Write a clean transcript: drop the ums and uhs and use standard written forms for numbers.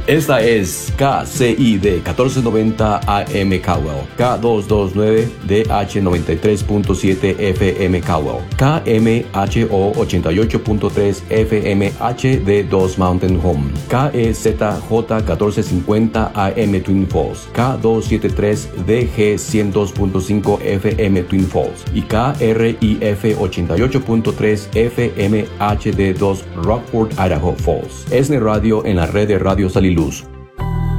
Esta es KCID 1490 AM Caldwell, K229 DH 93.7 FM Caldwell, KMHO 88.3 FM HD2 Mountain Home, KEZJ 1450 AM Twin Falls, K273 DG 102.5 FM Twin Falls y KRIF 88.3 FM HD2 Rockford, Idaho Falls. ESNE Radio en la red de Radio Saliluz.